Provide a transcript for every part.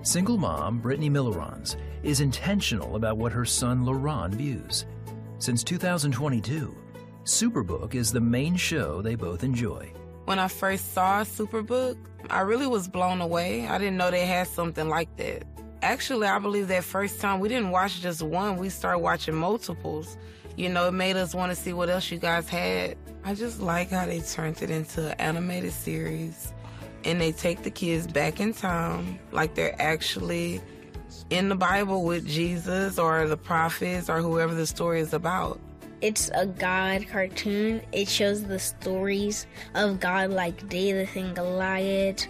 Single mom Brittany Millerons is intentional about what her son Laron views. Since 2022, Superbook is the main show they both enjoy. When I first saw Superbook, I really was blown away. I didn't know they had something like that. Actually, I believe that first time we didn't watch just one, we started watching multiples. You know, it made us want to see what else you guys had. I just like how they turned it into an animated series. And they take the kids back in time, like they're actually in the Bible with Jesus or the prophets or whoever the story is about. It's a God cartoon. It shows the stories of God like David and Goliath,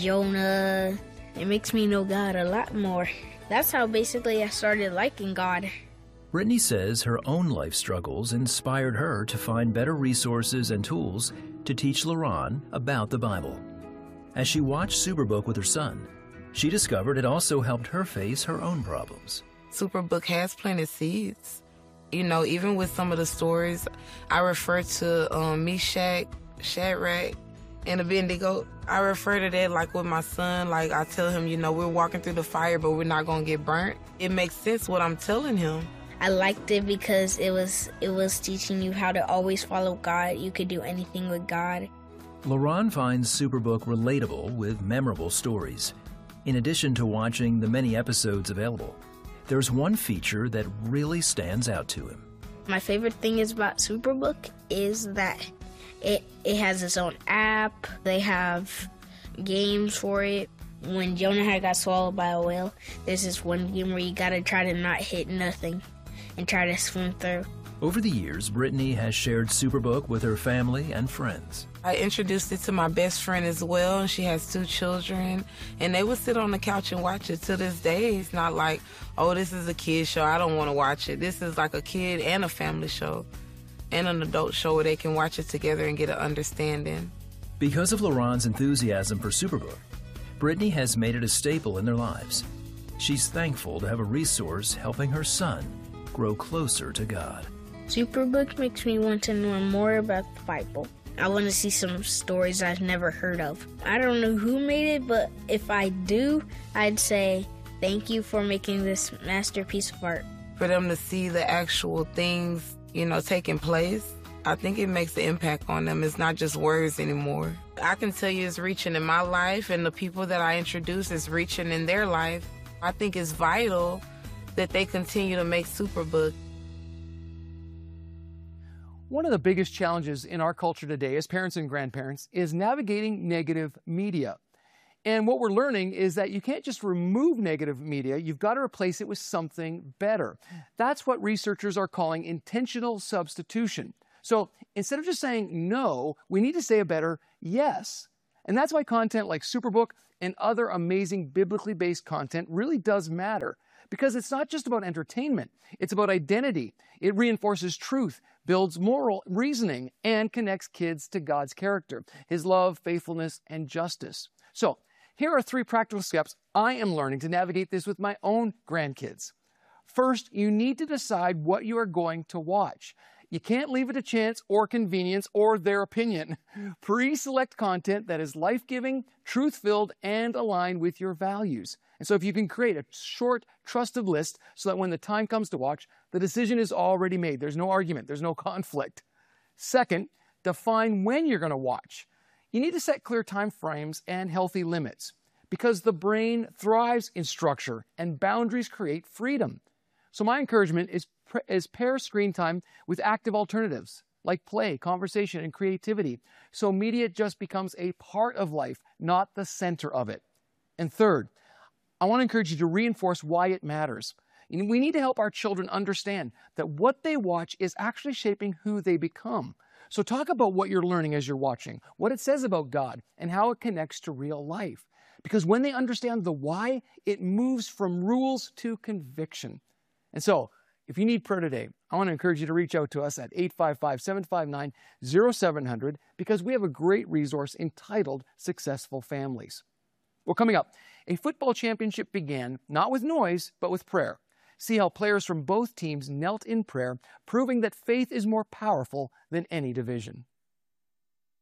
Jonah. It makes me know God a lot more. That's how basically I started liking God. Brittany says her own life struggles inspired her to find better resources and tools to teach Laron about the Bible. As she watched Superbook with her son, she discovered it also helped her face her own problems. Superbook has planted seeds. You know, even with some of the stories, I refer to Meshach, Shadrach, and Abednego. I refer to that like with my son. Like I tell him, you know, we're walking through the fire, but we're not going to get burnt. It makes sense what I'm telling him. I liked it because it was teaching you how to always follow God. You could do anything with God. Laron finds Superbook relatable with memorable stories. In addition to watching the many episodes available, there's one feature that really stands out to him. My favorite thing is about Superbook is that it has its own app. They have games for it. When Jonah had got swallowed by a whale, there's this one game where you gotta try to not hit nothing and try to swim through. Over the years, Brittany has shared Superbook with her family and friends. I introduced it to my best friend as well, and she has 2 children, and they would sit on the couch and watch it. To this day, it's not like, oh, this is a kid show, I don't want to watch it. This is like a kid and a family show and an adult show where they can watch it together and get an understanding. Because of Laron's enthusiasm for Superbook, Brittany has made it a staple in their lives. She's thankful to have a resource helping her son grow closer to God. Superbook makes me want to know more about the Bible. I want to see some stories I've never heard of. I don't know who made it, but if I do, I'd say thank you for making this masterpiece of art. For them to see the actual things, you know, taking place, I think it makes an impact on them. It's not just words anymore. I can tell you it's reaching in my life, and the people that I introduce is reaching in their life. I think it's vital that they continue to make Superbook. One of the biggest challenges in our culture today as parents and grandparents is navigating negative media. And what we're learning is that you can't just remove negative media, you've got to replace it with something better. That's what researchers are calling intentional substitution. So instead of just saying no, we need to say a better yes. And that's why content like Superbook and other amazing biblically based content really does matter. Because it's not just about entertainment, it's about identity. It reinforces truth, builds moral reasoning, and connects kids to God's character, His love, faithfulness, and justice. So, here are 3 practical steps I am learning to navigate this with my own grandkids. First, you need to decide what you are going to watch. You can't leave it to chance or convenience or their opinion. Pre-select content that is life-giving, truth-filled, and aligned with your values. And so if you can create a short, trusted list so that when the time comes to watch, the decision is already made. There's no argument. There's no conflict. Second, define when you're going to watch. You need to set clear time frames and healthy limits because the brain thrives in structure and boundaries create freedom. So my encouragement is pair screen time with active alternatives like play, conversation, and creativity. So media just becomes a part of life, not the center of it. And third, I want to encourage you to reinforce why it matters. We need to help our children understand that what they watch is actually shaping who they become. So talk about what you're learning as you're watching, what it says about God, and how it connects to real life. Because when they understand the why, it moves from rules to conviction. And so, if you need prayer today, I want to encourage you to reach out to us at 855-759-0700 because we have a great resource entitled Successful Families. Well, coming up, a football championship began not with noise, but with prayer. See how players from both teams knelt in prayer, proving that faith is more powerful than any division.